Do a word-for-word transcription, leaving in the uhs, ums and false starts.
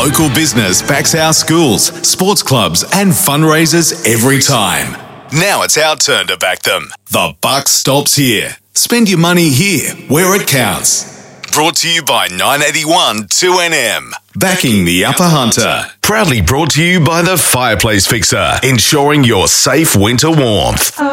local business backs our schools, sports clubs and fundraisers every time. Now it's our turn to back them. The buck stops here. Spend your money here, where it counts. Brought to you by nine eighty-one two N M. Backing the Upper Hunter. Proudly brought to you by the Fireplace Fixer, ensuring your safe winter warmth.